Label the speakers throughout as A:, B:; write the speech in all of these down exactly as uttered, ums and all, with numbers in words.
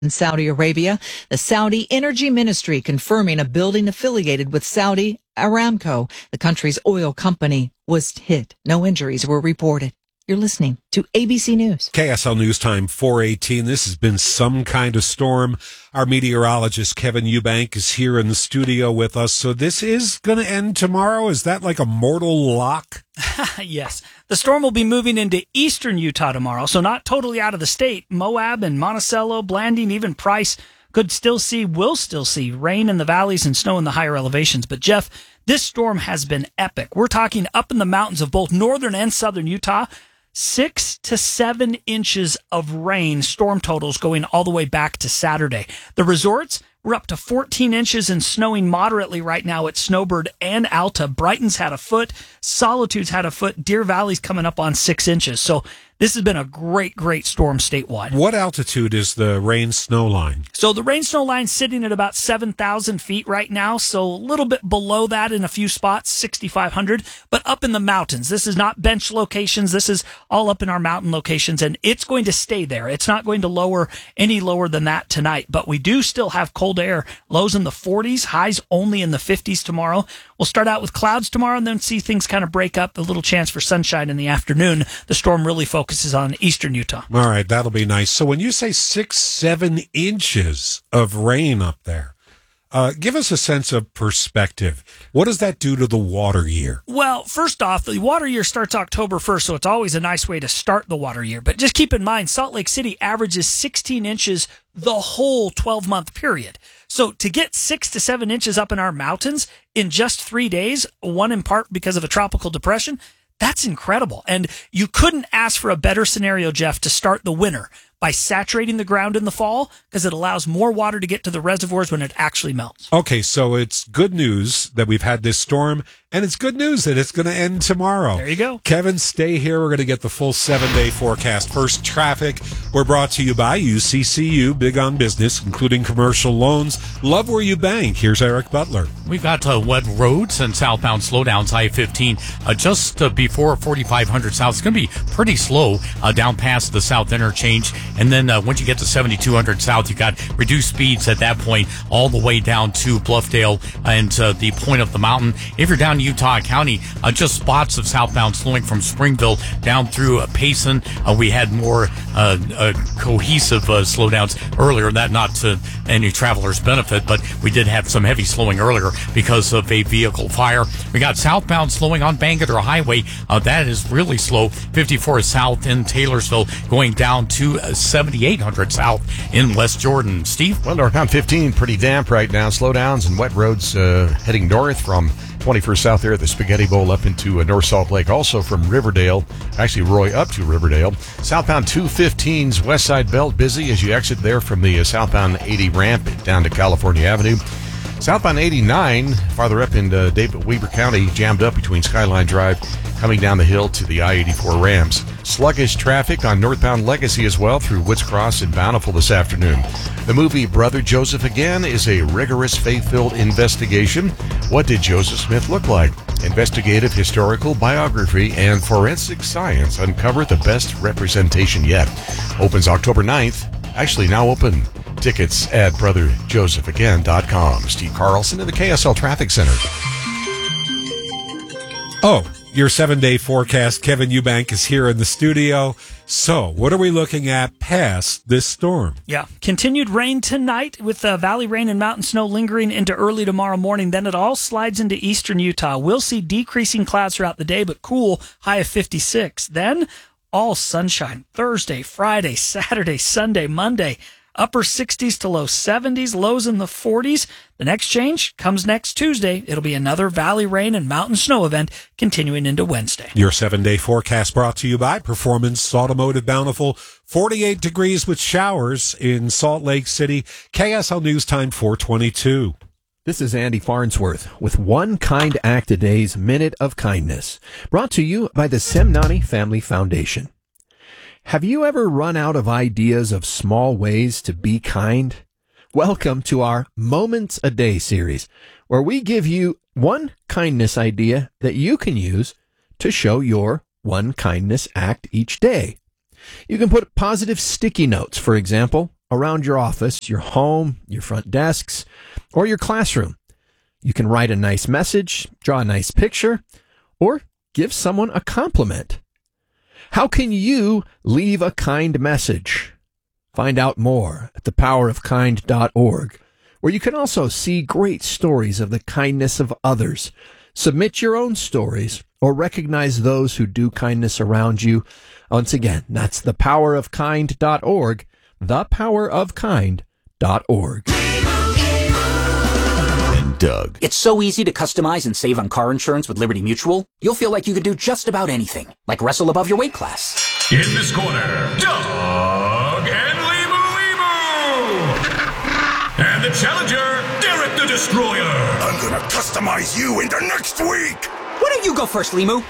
A: In Saudi Arabia, the Saudi Energy Ministry confirming a building affiliated with Saudi Aramco, the country's oil company, was hit. No injuries were reported. You're listening to A B C News.
B: K S L News Time four eighteen. This has been some kind of storm. Our meteorologist, Kevin Eubank, is here in the studio with us. So this is going to end tomorrow? Is that like a mortal lock?
C: Yes. The storm will be moving into eastern Utah tomorrow, so not totally out of the state. Moab and Monticello, Blanding, even Price could still see, will still see rain in the valleys and snow in the higher elevations. But, Jeff, this storm has been epic. We're talking up in the mountains of both northern and southern Utah. Six to seven inches of rain, storm totals going all the way back to Saturday. The resorts were up to fourteen inches and snowing moderately right now at Snowbird and Alta. Brighton's had a foot. Solitude's had a foot. Deer Valley's coming up on six inches. So this has been a great, great storm statewide.
B: What altitude is the rain-snow line?
C: So the rain-snow line's sitting at about seven thousand feet right now, so a little bit below that in a few spots, sixty-five hundred, but up in the mountains. This is not bench locations. This is all up in our mountain locations, and it's going to stay there. It's not going to lower any lower than that tonight, but we do still have cold air. Lows in the forties, highs only in the fifties tomorrow. We'll start out with clouds tomorrow and then see things kind of break up, a little chance for sunshine in the afternoon. The storm really focuses on eastern Utah.
B: All right, that'll be nice. So when you say six, seven inches of rain up there, uh, give us a sense of perspective. What does that do to the water year?
C: Well, first off, the water year starts October first, so it's always a nice way to start the water year. But just keep in mind, Salt Lake City averages sixteen inches the whole twelve-month period. So to get six to seven inches up in our mountains in just three days, one in part because of a tropical depression, that's incredible. And you couldn't ask for a better scenario, Jeff, to start the winter by saturating the ground in the fall, because it allows more water to get to the reservoirs when it actually melts.
B: Okay, so it's good news that we've had this storm, and it's good news that it's going to end tomorrow.
C: There you go.
B: Kevin, stay here. We're going to get the full seven-day forecast. First, traffic. We're brought to you by U C C U, big on business, including commercial loans. Love where you bank. Here's Eric Butler.
D: We've got uh, wet roads and southbound slowdowns, I fifteen, uh, just uh, before forty-five hundred south. It's going to be pretty slow uh, down past the south interchange. And then uh, once you get to seventy-two hundred south, you got reduced speeds at that point all the way down to Bluffdale and uh, the point of the mountain. If you're down in Utah County, uh, just spots of southbound slowing from Springville down through uh, Payson. Uh, we had more uh, uh, cohesive uh, slowdowns earlier, that not to any traveler's benefit, but we did have some heavy slowing earlier because of a vehicle fire. We got southbound slowing on Bangerter Highway. Uh, that is really slow. fifty-four south in Taylorsville going down to uh, seventy-eight hundred south in West Jordan. Steve?
E: Well, northbound fifteen, pretty damp right now. Slowdowns and wet roads uh, heading north from twenty-first south there at the Spaghetti Bowl up into uh, North Salt Lake. Also from Riverdale, actually Roy up to Riverdale. Southbound two fifteen's west side belt busy as you exit there from the uh, southbound eighty ramp down to California Avenue. Southbound eighty-nine, farther up in uh, David Weber County, jammed up between Skyline Drive, coming down the hill to the I eighty-four Rams. Sluggish traffic on northbound Legacy as well through Woods Cross and Bountiful this afternoon. The movie Brother Joseph Again is a rigorous, faith-filled investigation. What did Joseph Smith look like? Investigative, historical, biography, and forensic science uncover the best representation yet. Opens October ninth. Actually now open. Tickets at brother joseph again dot com. Steve Carlson in the K S L Traffic Center.
B: Oh, your seven-day forecast. Kevin Eubank is here in the studio. So, what are we looking at past this storm?
C: Yeah, continued rain tonight with uh, valley rain and mountain snow lingering into early tomorrow morning. Then it all slides into eastern Utah. We'll see decreasing clouds throughout the day, but cool, high of fifty-six. Then all sunshine Thursday, Friday, Saturday, Sunday, Monday. Upper sixties to low seventies, lows in the forties. The next change comes next Tuesday. It'll be another valley rain and mountain snow event continuing into Wednesday.
B: Your seven-day forecast brought to you by Performance Automotive Bountiful. forty-eight degrees with showers in Salt Lake City. K S L News Time four twenty-two.
F: This is Andy Farnsworth with One Kind Act a Day's Minute of Kindness, brought to you by the Semnani Family Foundation. Have you ever run out of ideas of small ways to be kind? Welcome to our Moments a Day series, where we give you one kindness idea that you can use to show your one kindness act each day. You can put positive sticky notes, for example, around your office, your home, your front desks, or your classroom. You can write a nice message, draw a nice picture, or give someone a compliment. How can you leave a kind message? Find out more at the power of kind dot org, where you can also see great stories of the kindness of others. Submit your own stories or recognize those who do kindness around you. Once again, that's the power of kind dot org, the power of kind dot org.
G: And Doug.
H: It's so easy to customize and save on car insurance with Liberty Mutual. You'll feel like you could do just about anything, like wrestle above your weight class.
I: In this corner, Doug and Limu Limu! And the challenger, Derek the Destroyer!
J: I'm gonna customize you into next week!
H: Why don't you go first, Limu?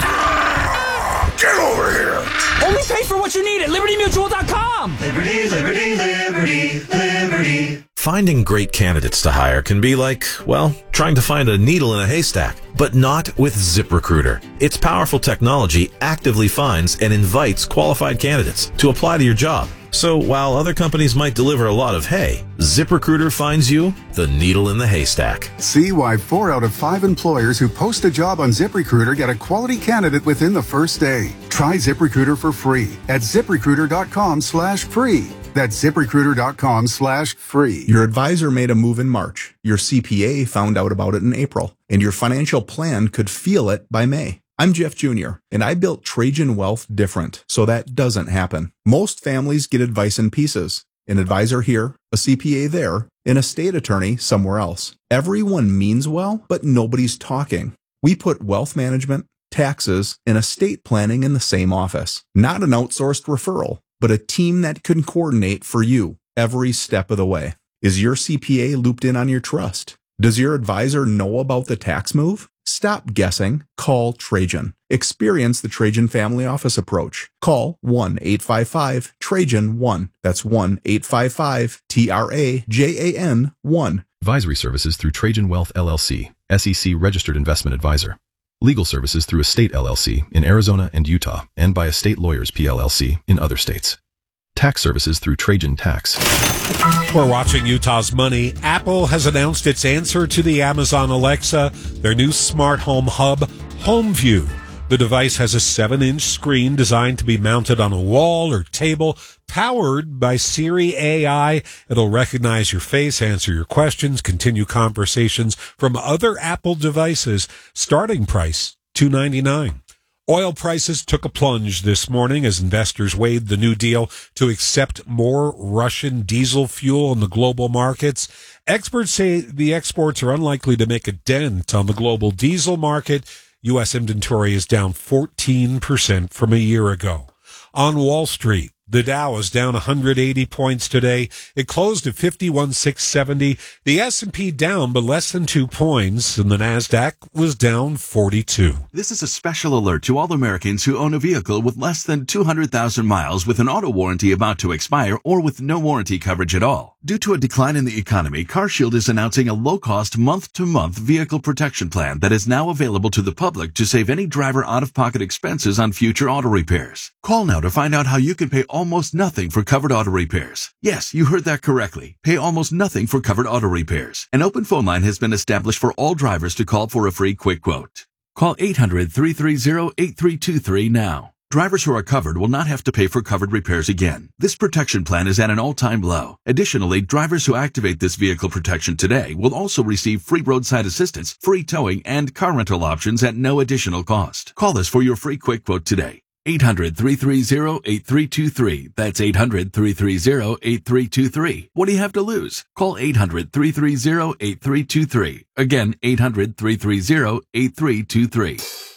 J: Get over here!
H: Only pay for what you need at liberty mutual dot com!
K: Liberty, liberty, liberty, liberty.
G: Finding great candidates to hire can be like, well, trying to find a needle in a haystack, but not with ZipRecruiter. Its powerful technology actively finds and invites qualified candidates to apply to your job. So while other companies might deliver a lot of hay, ZipRecruiter finds you the needle in the haystack.
L: See why four out of five employers who post a job on ZipRecruiter get a quality candidate within the first day. Try ZipRecruiter for free at ZipRecruiter.com slash free. That's ZipRecruiter.com slash free.
M: Your advisor made a move in March. Your C P A found out about it in April. And your financial plan could feel it by May. I'm Jeff Junior, and I built Trajan Wealth different, so that doesn't happen. Most families get advice in pieces. An advisor here, a C P A there, an estate attorney somewhere else. Everyone means well, but nobody's talking. We put wealth management, taxes, and estate planning in the same office. Not an outsourced referral, but a team that can coordinate for you every step of the way. Is your C P A looped in on your trust? Does your advisor know about the tax move? Stop guessing. Call Trajan. Experience the Trajan Family Office approach. Call one eight five five Trajan one. That's one eight five five T R A J A N one.
N: Advisory services through Trajan Wealth L L C, S E C registered investment advisor. Legal services through Estate L L C in Arizona and Utah, and by Estate Lawyers P L L C in other states. Tax services through Trajan Tax.
B: We're watching Utah's Money. Apple has announced its answer to the Amazon Alexa, their new smart home hub, HomeView. The device has a seven-inch screen designed to be mounted on a wall or table, powered by Siri A I. It'll recognize your face, answer your questions, continue conversations from other Apple devices. Starting price, two hundred ninety-nine dollars. Oil prices took a plunge this morning as investors weighed the new deal to accept more Russian diesel fuel in the global markets. Experts say the exports are unlikely to make a dent on the global diesel market. U S inventory is down fourteen percent from a year ago. On Wall Street, the Dow is down one hundred eighty points today. It closed at fifty-one thousand six hundred seventy. The S and P down, but less than two points, and the NASDAQ was down forty-two.
O: This is a special alert to all Americans who own a vehicle with less than two hundred thousand miles with an auto warranty about to expire or with no warranty coverage at all. Due to a decline in the economy, CarShield is announcing a low-cost month-to-month vehicle protection plan that is now available to the public to save any driver out-of-pocket expenses on future auto repairs. Call now to find out how you can pay almost nothing for covered auto repairs. Yes, you heard that correctly. Pay almost nothing for covered auto repairs. An open phone line has been established for all drivers to call for a free quick quote. Call eight hundred, three three zero, eight three two three now. Drivers who are covered will not have to pay for covered repairs again. This protection plan is at an all-time low. Additionally, drivers who activate this vehicle protection today will also receive free roadside assistance, free towing, and car rental options at no additional cost. Call us for your free quick quote today. eight hundred, three three zero, eight three two three. That's eight hundred, three three zero, eight three two three. What do you have to lose? Call eight hundred, three three zero, eight three two three. Again, eight hundred, three three zero, eight three two three.